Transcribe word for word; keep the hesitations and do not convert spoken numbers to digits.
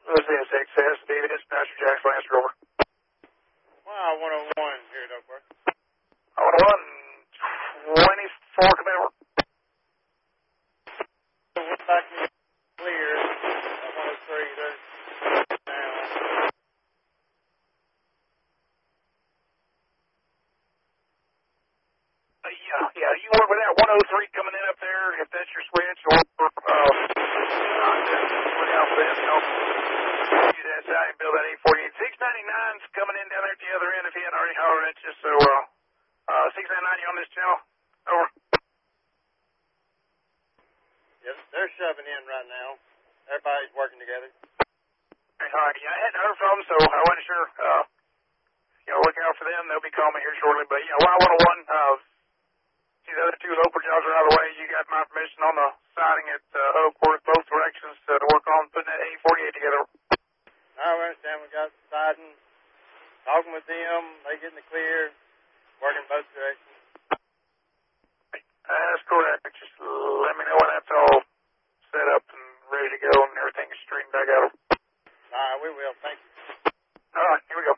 This is X S, David Dispatcher, Jackson Lancer, over. Wow, one oh one here at Oakwood. one oh one, twenty-four, come in, over. We're back in clear at one oh three, there's now. Uh, yeah, yeah, you can work with that one oh three coming in up there, if that's your switch, or, uh, what else is, you know, use that side and build that eight forty-eight. six ninety-nine's coming in down there at the other end if he hadn't already hollered at you, so, uh, uh, six ninety-nine, you on this channel? Over. Yep, they're shoving in right now. Everybody's working together. All right, yeah, I hadn't heard from them, so I wasn't sure, uh, you know, look out for them. They'll be calling me here shortly, but, yeah, Y one oh one, uh, see the other two local jobs are out of the way. You got my permission on the siding at uh, Oakwood, both directions, uh, to work on putting that eight forty-eight together. I understand we got siding, talking with them, they getting the clear, working both directions. That's correct. Just let me know when that's all set up and ready to go and everything's straightened back out. All right, we will. Thank you. All right, here we go.